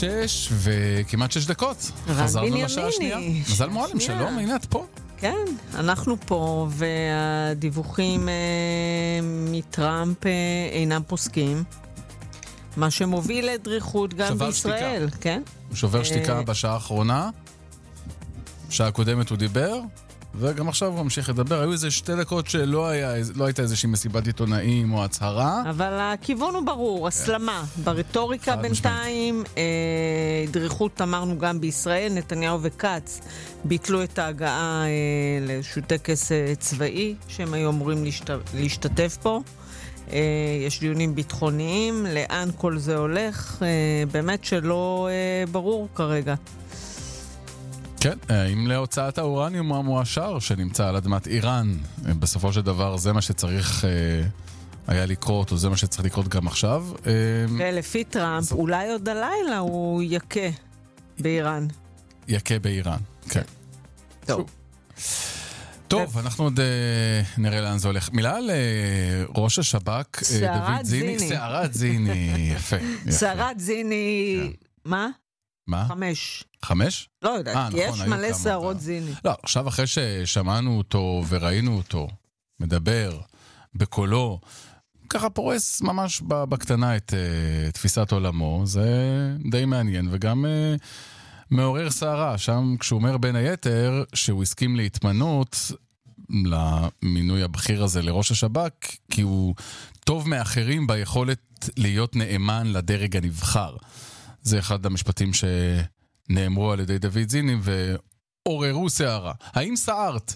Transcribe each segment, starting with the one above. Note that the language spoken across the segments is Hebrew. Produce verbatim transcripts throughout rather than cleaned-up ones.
שש וכמעט שש דקות. חזרנו לשעה השנייה. מזל מועלם, שלום, הנה את פה. כן, אנחנו פה, והדיווחים אה, מטראמפ אה, אינם פוסקים. מה שמוביל לדריכות גם בישראל. שתיקה. כן? הוא שובר שתיקה אה... בשעה האחרונה. בשעה הקודמת הוא דיבר. וגם עכשיו הוא ממשיך לדבר. היו איזה שתי דקות שלא היה, לא הייתה איזושהי מסיבת עיתונאים או הצהרה. אבל הכיוון הוא ברור, הסלמה. ברטוריקה בינתיים, דריכות אמרנו גם בישראל, נתניהו וקץ ביטלו את ההגעה לאיזשהו טקס צבאי, שהם היו אמורים להשתתף פה. יש דיונים ביטחוניים, לאן כל זה הולך, באמת שלא ברור כרגע. כן, אם להוצאת האורניום המואשר שנמצא על אדמת איראן, בסופו של דבר זה מה שצריך היה לקרות, או זה מה שצריך לקרות גם עכשיו. ולפי טראמפ, אולי עוד הלילה הוא יקה באיראן. יקה באיראן, כן. טוב. טוב, אנחנו עוד נראה לאן זה הולך. מילה על ראש השב"כ, דוד זיני. שערת זיני. יפה. שערת זיני, מה? מה? חמש. חמש? לא יודעת, כי יש מלא שערות זיני. לא, עכשיו אחרי ששמענו אותו וראינו אותו מדבר בקולו, ככה פורס ממש בקטנה את תפיסת עולמו, זה די מעניין, וגם מעורר שערה, שם כשהוא אומר בין היתר שהוא הסכים להתמנות למינוי הבכיר הזה לראש השב"כ, כי הוא טוב מאחרים ביכולת להיות נאמן לדרג הנבחר. זה אחד המשפטים שנאמרו על ידי דוד זיני ועוררו שערה. האם שערת?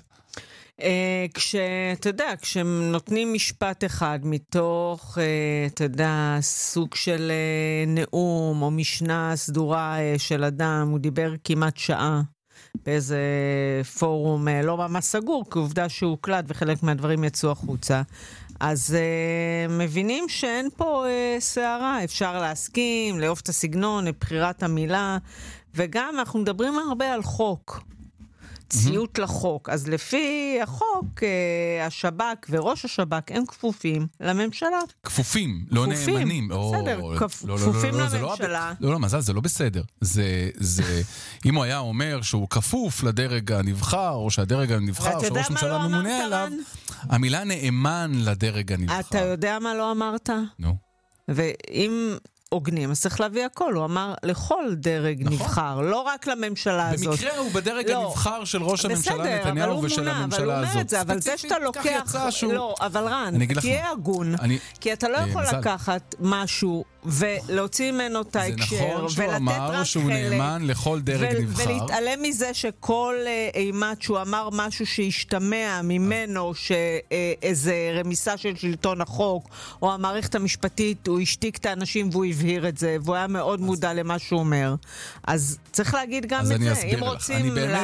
כשאתה יודע, כשנותנים משפט אחד מתוך, אתה יודע, סוג של נאום או משנה סדורה של אדם, הוא דיבר כמעט שעה באיזה פורום לא ממש סגור, כי עובדה שהוא הוקלט וחלק מהדברים יצאו החוצה. אז uh, מבינים שאין פה uh, שערה, אפשר להסכים, לאהוב את הסגנון, לבחירת המילה, וגם אנחנו מדברים הרבה על חוק, ציות mm-hmm. לחוק. אז לפי החוק, uh, השב"כ וראש השב"כ הם כפופים לממשלה. כפופים, לא כפופים. נאמנים. בסדר, או, כפ... לא, כפופים לא, לא, לממשלה. לא, לא, לא, מזל, זה לא בסדר. זה, זה, אם הוא היה אומר שהוא כפוף לדרג הנבחר, או שהדרג הנבחר, שראש ממשלה לא ממונה עליו, המילה נאמן לדרג הנבחר. אתה יודע מה לא אמרת? נו. ואם עוגנים, אז צריך להביא הכל. הוא אמר לכל דרג נכון. נבחר, לא רק לממשלה הזאת. במקרה הוא בדרג לא. הנבחר של ראש הממשלה בסדר, נתניהו ושל מונה, הממשלה הזאת. את זה, אבל זה שאתה לוקח... שהוא... לא, אבל רן, תהיה הגון. אני... כי אתה לא יכול מזל. לקחת משהו ולהוציא ממנו את ההקשר. זה נכון שהוא אמר שהוא נאמן לכל דרג נבחר. ולהתעלם מזה שכל אימת שהוא אמר משהו שהשתמע ממנו שאיזה רמיסה של שלטון החוק, או המערכת המשפטית, הוא השתיק את האנשים והוא הבהיר את זה, והוא היה מאוד מודע למה שהוא אומר. אז צריך להגיד גם את זה. אם רוצים